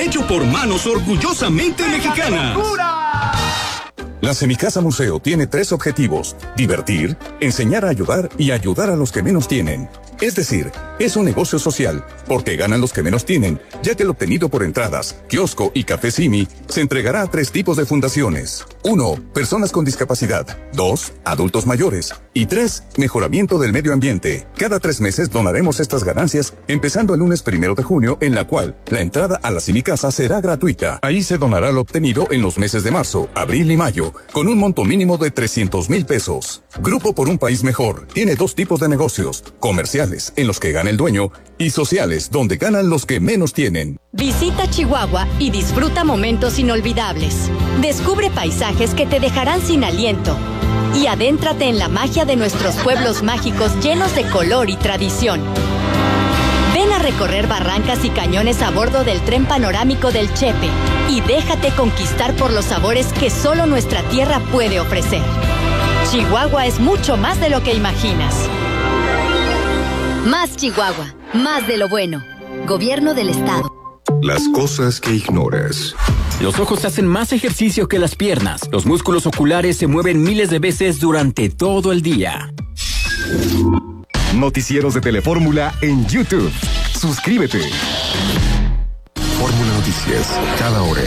hecho por manos orgullosamente mexicanas. La Semicasa Museo tiene 3 objetivos: divertir, enseñar a ayudar y ayudar a los que menos tienen. Es decir, es un negocio social, porque ganan los que menos tienen, ya que el obtenido por entradas, kiosco y café Simi se entregará a 3 tipos de fundaciones. 1. Personas con discapacidad. 2. Adultos mayores. Y 3. Mejoramiento del medio ambiente. Cada 3 meses donaremos estas ganancias, empezando el lunes 1 de junio, en la cual la entrada a la Semicasa será gratuita. Ahí se donará lo obtenido en los meses de marzo, abril y mayo, con un monto mínimo de 300,000 pesos. Grupo por un País Mejor tiene 2 tipos de negocios: comerciales, en los que gana el dueño, y sociales, donde ganan los que menos tienen. Visita Chihuahua y disfruta momentos inolvidables. Descubre paisajes que te dejarán sin aliento. Y adéntrate en la magia de nuestros pueblos mágicos llenos de color y tradición. Ven a recorrer barrancas y cañones a bordo del tren panorámico del Chepe y déjate conquistar por los sabores que solo nuestra tierra puede ofrecer. Chihuahua es mucho más de lo que imaginas. Más Chihuahua, más de lo bueno. Gobierno del Estado. Las cosas que ignoras. Los ojos hacen más ejercicio que las piernas. Los músculos oculares se mueven miles de veces durante todo el día. Noticieros de Telefórmula en YouTube. Suscríbete. Fórmula Noticias, cada hora.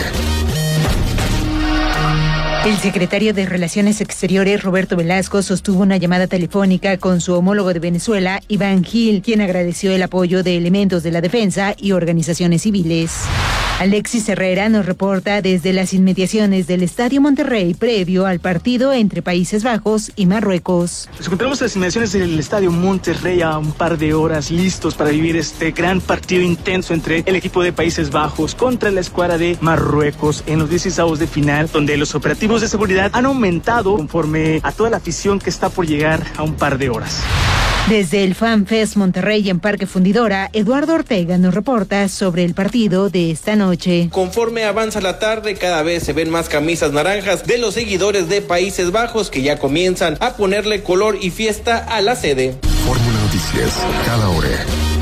El secretario de Relaciones Exteriores, Roberto Velasco, sostuvo una llamada telefónica con su homólogo de Venezuela, Iván Gil, quien agradeció el apoyo de elementos de la defensa y organizaciones civiles. Alexis Herrera nos reporta desde las inmediaciones del Estadio Monterrey previo al partido entre Países Bajos y Marruecos. Nos encontramos en las inmediaciones del Estadio Monterrey a un par de horas, listos para vivir este gran partido intenso entre el equipo de Países Bajos contra la escuadra de Marruecos en los 16avos de final, donde los operativos de seguridad han aumentado conforme a toda la afición que está por llegar a un par de horas. Desde el FanFest Monterrey en Parque Fundidora, Eduardo Ortega nos reporta sobre el partido de esta noche. Conforme avanza la tarde, cada vez se ven más camisas naranjas de los seguidores de Países Bajos que ya comienzan a ponerle color y fiesta a la sede. Fórmula Noticias, cada hora.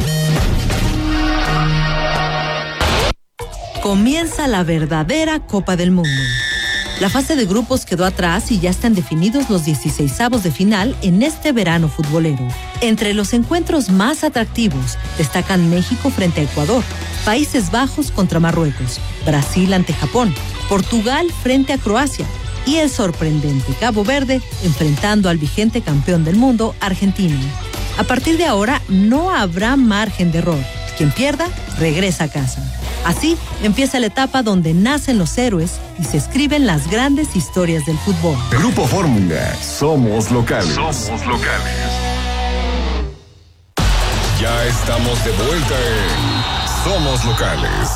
Comienza la verdadera Copa del Mundo. La fase de grupos quedó atrás y ya están definidos los 16avos de final en este verano futbolero. Entre los encuentros más atractivos destacan México frente a Ecuador, Países Bajos contra Marruecos, Brasil ante Japón, Portugal frente a Croacia y el sorprendente Cabo Verde enfrentando al vigente campeón del mundo, Argentina. A partir de ahora no habrá margen de error. Quien pierda, regresa a casa. Así empieza la etapa donde nacen los héroes y se escriben las grandes historias del fútbol. Grupo Fórmula, somos locales. Somos locales. Ya estamos de vuelta en Somos Locales.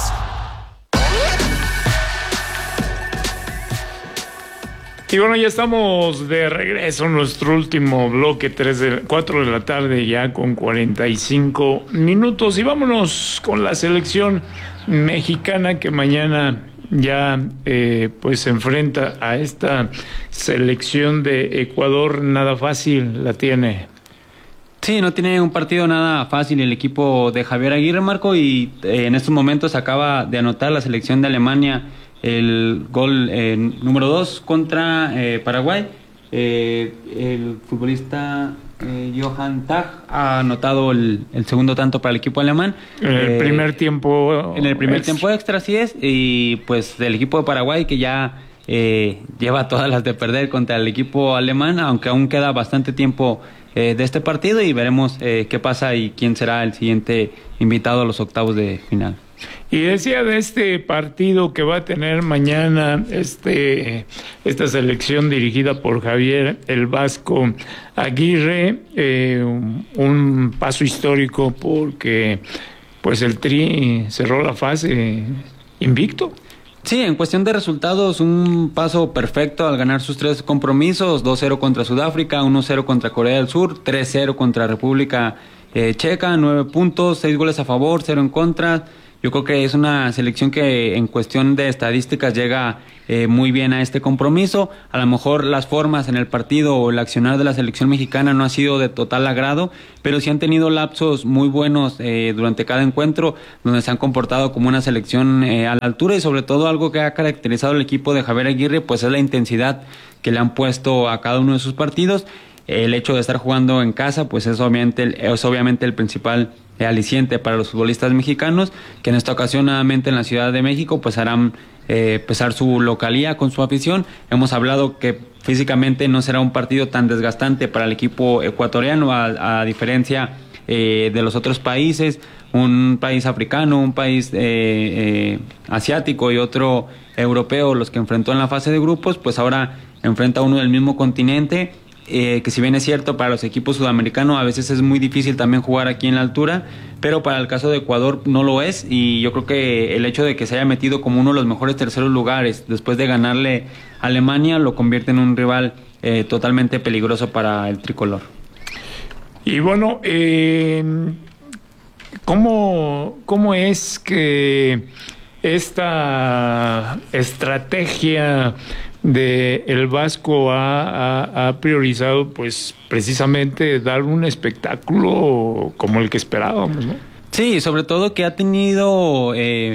Y bueno, ya estamos de regreso en nuestro último bloque, 4 de la tarde ya con 45 minutos. Y vámonos con la selección mexicana que mañana ya pues se enfrenta a esta selección de Ecuador. Nada fácil la tiene. Sí, no tiene un partido nada fácil el equipo de Javier Aguirre, Marco, y en estos momentos acaba de anotar la selección de Alemania el gol número 2 contra Paraguay. El futbolista Johan Tag ha anotado el segundo tanto para el equipo alemán. En el primer tiempo. En el primer tiempo extra, así es. Y pues el equipo de Paraguay que ya lleva todas las de perder contra el equipo alemán, aunque aún queda bastante tiempo de este partido y veremos qué pasa y quién será el siguiente invitado a los octavos de final. Y decía de este partido que va a tener mañana esta selección dirigida por Javier el Vasco Aguirre, un paso histórico porque pues el Tri cerró la fase invicto. Sí, en cuestión de resultados, un paso perfecto al ganar sus 3 compromisos: 2-0 contra Sudáfrica, 1-0 contra Corea del Sur, 3-0 contra República Checa, 9 puntos, 6 goles a favor, 0 en contra. Yo creo que es una selección que en cuestión de estadísticas llega muy bien a este compromiso. A lo mejor las formas en el partido o el accionar de la selección mexicana no ha sido de total agrado, pero sí han tenido lapsos muy buenos durante cada encuentro, donde se han comportado como una selección a la altura, y sobre todo algo que ha caracterizado al equipo de Javier Aguirre, pues es la intensidad que le han puesto a cada uno de sus partidos. El hecho de estar jugando en casa, pues es obviamente el principal aliciente para los futbolistas mexicanos, que en esta ocasión nuevamente en la Ciudad de México pues harán pesar su localía con su afición. Hemos hablado que físicamente no será un partido tan desgastante para el equipo ecuatoriano, a diferencia de los otros países, un país africano, un país asiático y otro europeo, los que enfrentó en la fase de grupos, pues ahora enfrenta uno del mismo continente. Que si bien es cierto para los equipos sudamericanos a veces es muy difícil también jugar aquí en la altura, pero para el caso de Ecuador no lo es, y yo creo que el hecho de que se haya metido como uno de los mejores terceros lugares después de ganarle a Alemania lo convierte en un rival totalmente peligroso para el tricolor. Y bueno, ¿cómo es que esta estrategia de el Vasco ha priorizado pues precisamente dar un espectáculo como el que esperábamos, ¿no? Sí, sobre todo que ha tenido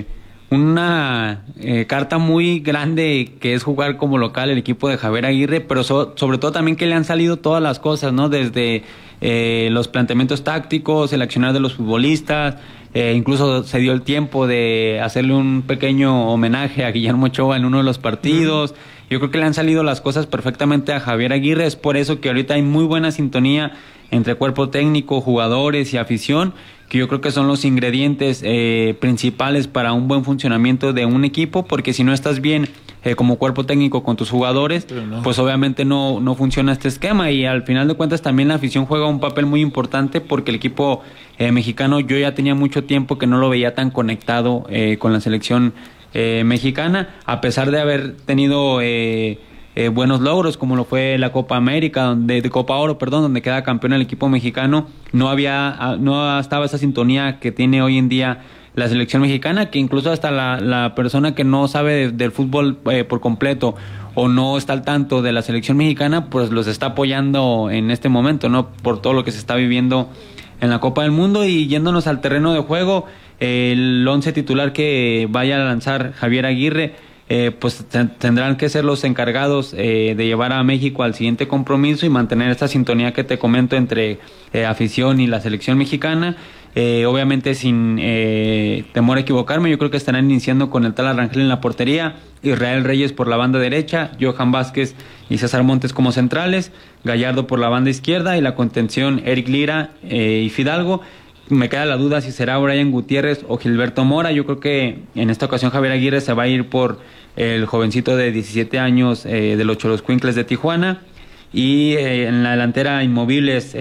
una carta muy grande, que es jugar como local el equipo de Javier Aguirre, pero sobre todo también que le han salido todas las cosas, ¿no? Desde los planteamientos tácticos, el accionar de los futbolistas, incluso se dio el tiempo de hacerle un pequeño homenaje a Guillermo Ochoa en uno de los partidos. Yo creo que le han salido las cosas perfectamente a Javier Aguirre, es por eso que ahorita hay muy buena sintonía entre cuerpo técnico, jugadores y afición, que yo creo que son los ingredientes principales para un buen funcionamiento de un equipo, porque si no estás bien como cuerpo técnico con tus jugadores, pues obviamente no funciona este esquema, y al final de cuentas también la afición juega un papel muy importante, porque el equipo mexicano, yo ya tenía mucho tiempo que no lo veía tan conectado con la selección mexicana, a pesar de haber tenido buenos logros como lo fue la Copa América, de Copa Oro, donde queda campeón el equipo mexicano. No estaba esa sintonía que tiene hoy en día la selección mexicana, que incluso hasta la persona que no sabe del fútbol por completo o no está al tanto de la selección mexicana, pues los está apoyando en este momento, ¿no? Por todo lo que se está viviendo en la Copa del Mundo. Y yéndonos al terreno de juego, el 11 titular que vaya a lanzar Javier Aguirre, pues tendrán que ser los encargados de llevar a México al siguiente compromiso y mantener esta sintonía que te comento entre afición y la selección mexicana. Obviamente sin temor a equivocarme, yo creo que estarán iniciando con el Tala Rangel en la portería, Israel Reyes por la banda derecha, Johan Vázquez y César Montes como centrales, Gallardo por la banda izquierda, y la contención Eric Lira y Fidalgo. Me queda la duda si será Brian Gutiérrez o Gilberto Mora. Yo creo que en esta ocasión Javier Aguirre se va a ir por el jovencito de 17 años de los Xoloscuincles de Tijuana. Y en la delantera inmovibles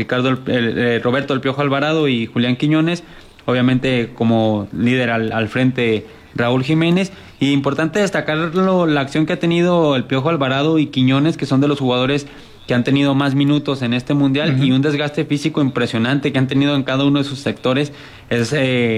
Roberto El Piojo Alvarado y Julián Quiñones. Obviamente como líder al frente Raúl Jiménez. Y importante destacarlo, la acción que ha tenido El Piojo Alvarado y Quiñones, que son de los jugadores que han tenido más minutos en este mundial, y un desgaste físico impresionante que han tenido en cada uno de sus sectores. Es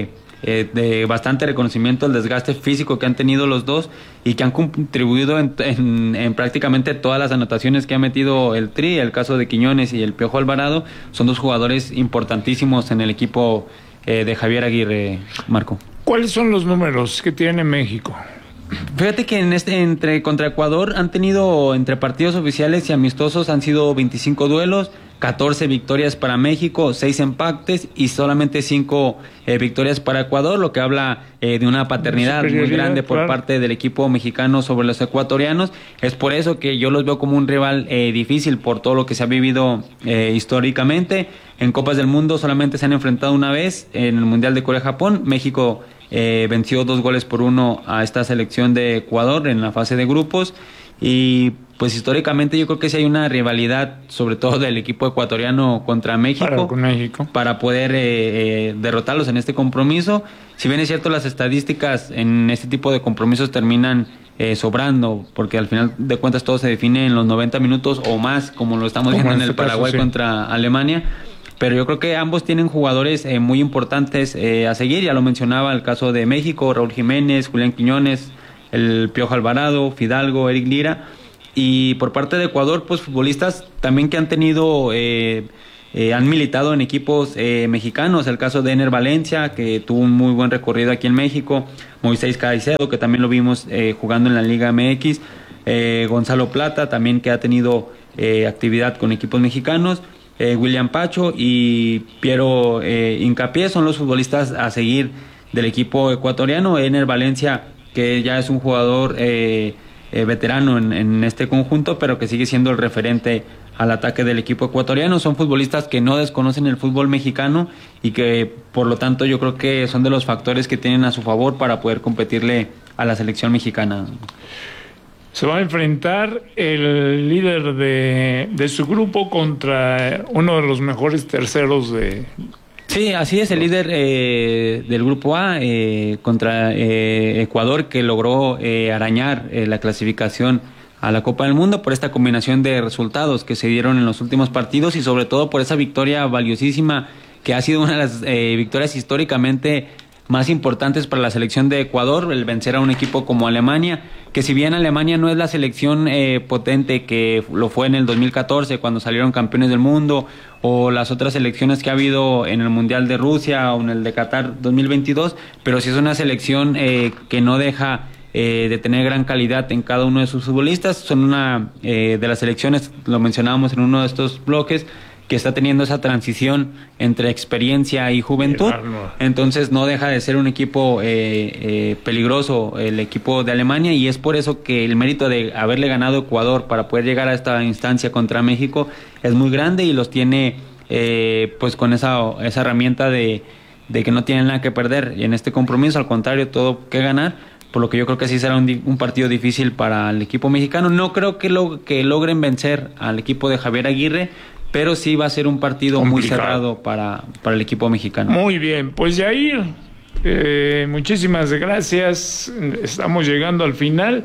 de bastante reconocimiento el desgaste físico que han tenido los dos, y que han contribuido en prácticamente todas las anotaciones que ha metido el Tri. El caso de Quiñones y El Piojo Alvarado son dos jugadores importantísimos en el equipo de Javier Aguirre, Marco. ¿Cuáles son los números que tiene México? Fíjate que contra Ecuador han tenido, entre partidos oficiales y amistosos, han sido 25 duelos, 14 victorias para México, 6 empates y solamente 5 victorias para Ecuador, lo que habla de una paternidad muy grande por parte del equipo mexicano sobre los ecuatorianos. Es por eso que yo los veo como un rival difícil por todo lo que se ha vivido históricamente. En Copas del Mundo solamente se han enfrentado una vez, en el Mundial de Corea-Japón. México venció 2-1 a esta selección de Ecuador en la fase de grupos, y pues históricamente yo creo que sí hay una rivalidad, sobre todo del equipo ecuatoriano contra México, para poder derrotarlos en este compromiso. Si bien es cierto, las estadísticas en este tipo de compromisos terminan sobrando, porque al final de cuentas todo se define en los 90 minutos o más, como lo estamos viendo en el Paraguay contra Alemania. pero yo creo que ambos tienen jugadores muy importantes a seguir. Ya lo mencionaba el caso de México, Raúl Jiménez, Julián Quiñones, el Piojo Alvarado, Fidalgo, Eric Lira. Y por parte de Ecuador, pues futbolistas también que han tenido, han militado en equipos mexicanos. El caso de Ener Valencia, que tuvo un muy buen recorrido aquí en México. Moisés Caicedo, que también lo vimos jugando en la Liga MX. Gonzalo Plata, también que ha tenido actividad con equipos mexicanos. William Pacho y Piero Hincapié son los futbolistas a seguir del equipo ecuatoriano. Ener Valencia, que ya es un jugador veterano en este conjunto, pero que sigue siendo el referente al ataque del equipo ecuatoriano. Son futbolistas que no desconocen el fútbol mexicano y que por lo tanto yo creo que son de los factores que tienen a su favor para poder competirle a la selección mexicana. Se va a enfrentar el líder de su grupo contra uno de los mejores terceros de... Sí, así es, el líder del grupo A contra Ecuador, que logró arañar la clasificación a la Copa del Mundo por esta combinación de resultados que se dieron en los últimos partidos y sobre todo por esa victoria valiosísima que ha sido una de las victorias históricamente más importantes para la selección de Ecuador, el vencer a un equipo como Alemania, que si bien Alemania no es la selección potente que lo fue en el 2014 cuando salieron campeones del mundo, o las otras selecciones que ha habido en el Mundial de Rusia o en el de Qatar 2022, pero sí es una selección que no deja de tener gran calidad en cada uno de sus futbolistas. Son una de las selecciones, lo mencionábamos en uno de estos bloques, que está teniendo esa transición entre experiencia y juventud. Entonces no deja de ser un equipo peligroso el equipo de Alemania, y es por eso que el mérito de haberle ganado a Ecuador para poder llegar a esta instancia contra México es muy grande, y los tiene pues con esa herramienta de que no tienen nada que perder y en este compromiso, al contrario, todo que ganar, por lo que yo creo que sí será un partido difícil para el equipo mexicano. No creo que logren vencer al equipo de Javier Aguirre, pero sí va a ser un partido complicado, muy cerrado para el equipo mexicano. Muy bien, pues Yair, muchísimas gracias. Estamos llegando al final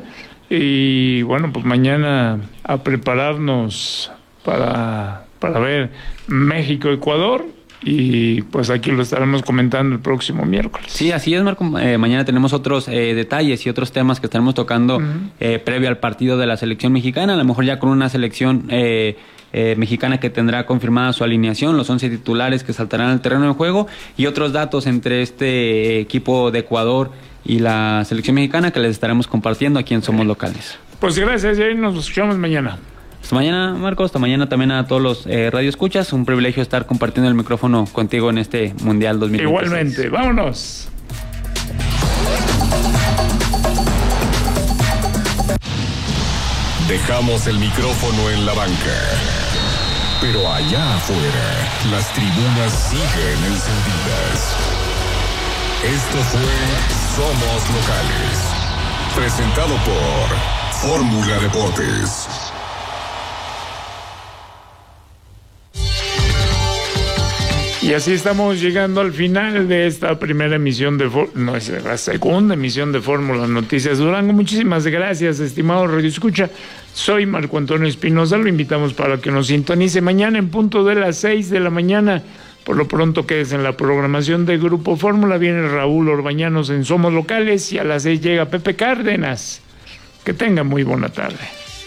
y bueno, pues mañana a prepararnos para ver México-Ecuador, y pues aquí lo estaremos comentando el próximo miércoles. Sí, así es, Marco. Mañana tenemos otros detalles y otros temas que estaremos tocando previo al partido de la selección mexicana, a lo mejor ya con una selección mexicana que tendrá confirmada su alineación, los 11 titulares que saltarán al terreno de juego, y otros datos entre este equipo de Ecuador y la selección mexicana que les estaremos compartiendo aquí en Somos Locales. Pues gracias, Jair, nos escuchamos mañana. Hasta mañana, Marcos, hasta mañana también a todos los radioescuchas. Un privilegio estar compartiendo el micrófono contigo en este Mundial 2026. Igualmente, vámonos. Dejamos el micrófono en la banca, pero allá afuera las tribunas siguen encendidas. Esto fue Somos Locales, presentado por Fórmula Deportes. Y así estamos llegando al final de esta primera emisión es la segunda emisión de Fórmula Noticias Durango. Muchísimas gracias, estimado Radio Escucha. Soy Marco Antonio Espinosa, lo invitamos para que nos sintonice mañana en punto de las 6 de la mañana. Por lo pronto quédese en la programación de Grupo Fórmula. Viene Raúl Orbañanos en Somos Locales y a las 6 llega Pepe Cárdenas. Que tenga muy buena tarde.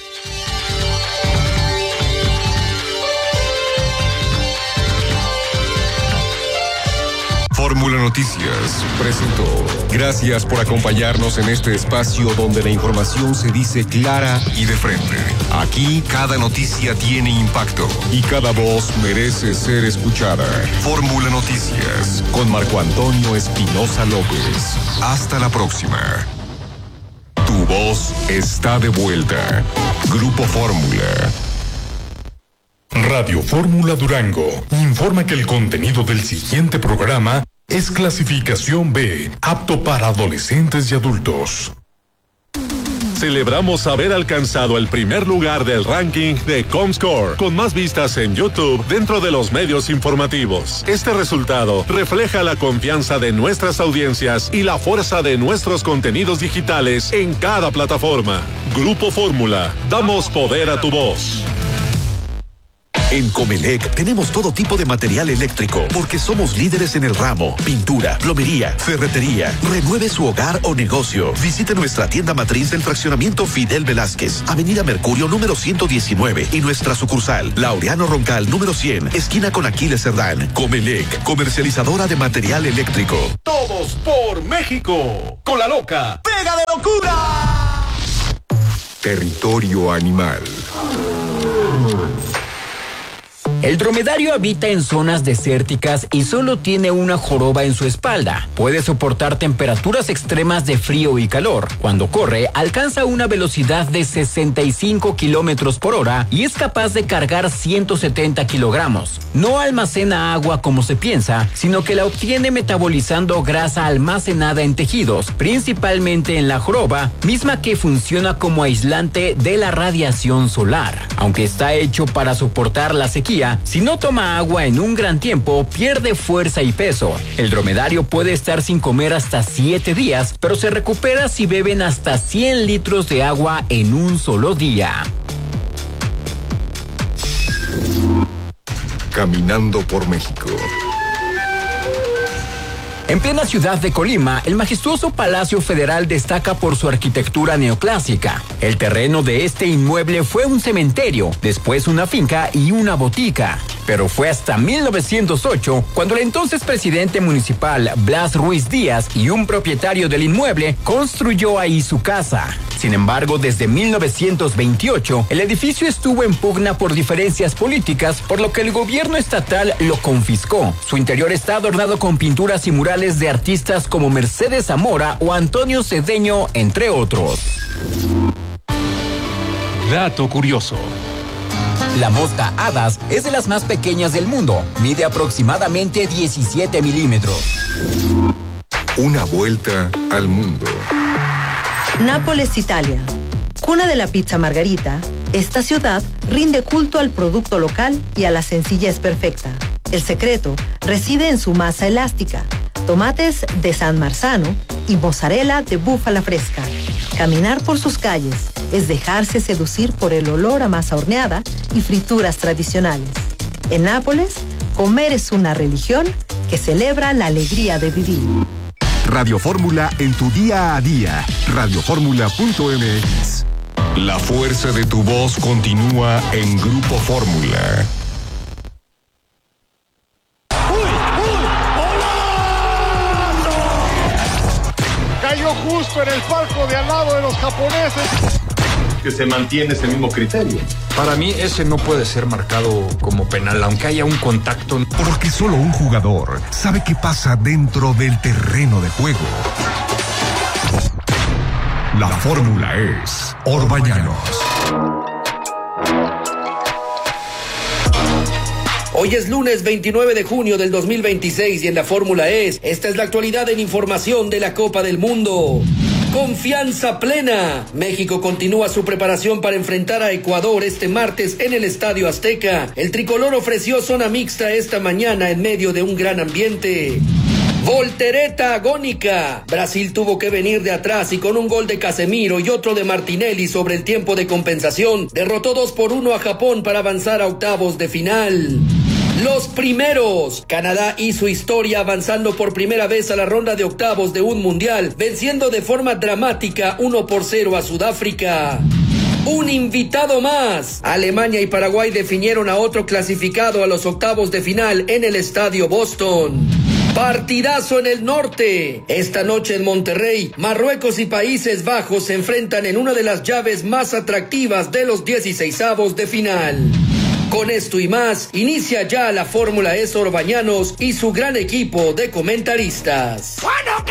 Fórmula Noticias presentó. Gracias por acompañarnos en este espacio donde la información se dice clara y de frente. Aquí cada noticia tiene impacto y cada voz merece ser escuchada. Fórmula Noticias con Marco Antonio Espinosa López. Hasta la próxima. Tu voz está de vuelta. Grupo Fórmula. Radio Fórmula Durango informa que el contenido del siguiente programa es clasificación B, apto para adolescentes y adultos. Celebramos haber alcanzado el primer lugar del ranking de Comscore, con más vistas en YouTube dentro de los medios informativos. Este resultado refleja la confianza de nuestras audiencias y la fuerza de nuestros contenidos digitales en cada plataforma. Grupo Fórmula, damos poder a tu voz. En Comelec tenemos todo tipo de material eléctrico porque somos líderes en el ramo, pintura, plomería, ferretería. Renueve su hogar o negocio. Visite nuestra tienda matriz del fraccionamiento Fidel Velázquez, Avenida Mercurio número 119 y nuestra sucursal Laureano Roncal número 100, esquina con Aquiles Cerdán. Comelec, comercializadora de material eléctrico. Todos por México. Con la loca. ¡Pega de locura! Territorio animal. El dromedario habita en zonas desérticas y solo tiene una joroba en su espalda. Puede soportar temperaturas extremas de frío y calor. Cuando corre, alcanza una velocidad de 65 kilómetros por hora y es capaz de cargar 170 kilogramos. No almacena agua como se piensa, sino que la obtiene metabolizando grasa almacenada en tejidos, principalmente en la joroba, misma que funciona como aislante de la radiación solar. Aunque está hecho para soportar la sequía, si no toma agua en un gran tiempo, pierde fuerza y peso. El dromedario puede estar sin comer hasta 7 días, pero se recupera si beben hasta 100 litros de agua en un solo día. Caminando por México. En plena ciudad de Colima, el majestuoso Palacio Federal destaca por su arquitectura neoclásica. El terreno de este inmueble fue un cementerio, después una finca y una botica. Pero fue hasta 1908 cuando el entonces presidente municipal Blas Ruiz Díaz y un propietario del inmueble construyó ahí su casa. Sin embargo, desde 1928, el edificio estuvo en pugna por diferencias políticas, por lo que el gobierno estatal lo confiscó. Su interior está adornado con pinturas y murales de artistas como Mercedes Zamora o Antonio Cedeño, entre otros. Dato curioso. La mosca Adas es de las más pequeñas del mundo. Mide aproximadamente 17 milímetros. Una vuelta al mundo. Nápoles, Italia. Cuna de la pizza margarita, esta ciudad rinde culto al producto local y a la sencillez perfecta. El secreto reside en su masa elástica, tomates de San Marzano y mozzarella de búfala fresca. Caminar por sus calles es dejarse seducir por el olor a masa horneada y frituras tradicionales. En Nápoles, comer es una religión que celebra la alegría de vivir. Radio Fórmula en tu día a día. Radioformula.mx. La fuerza de tu voz continúa en Grupo Fórmula. Cayó justo en el palco de al lado de los japoneses. Que se mantiene ese mismo criterio. Para mí ese no puede ser marcado como penal, aunque haya un contacto. Porque solo un jugador sabe qué pasa dentro del terreno de juego. La fórmula es Orbañanos. Hoy es lunes 29 de junio del 2026 y en la Fórmula E, esta es la actualidad en información de la Copa del Mundo. Confianza plena. México continúa su preparación para enfrentar a Ecuador este martes en el Estadio Azteca. El tricolor ofreció zona mixta esta mañana en medio de un gran ambiente. Voltereta agónica. Brasil tuvo que venir de atrás y con un gol de Casemiro y otro de Martinelli sobre el tiempo de compensación, derrotó 2-1 a Japón para avanzar a octavos de final. Los primeros. Canadá hizo historia avanzando por primera vez a la ronda de octavos de un mundial, venciendo de forma dramática 1-0 a Sudáfrica. Un invitado más. Alemania y Paraguay definieron a otro clasificado a los octavos de final en el Estadio Boston. Partidazo en el norte. Esta noche en Monterrey, Marruecos y Países Bajos se enfrentan en una de las llaves más atractivas de los 16avos de final. Con esto y más, inicia ya la Fórmula E Orbañanos y su gran equipo de comentaristas.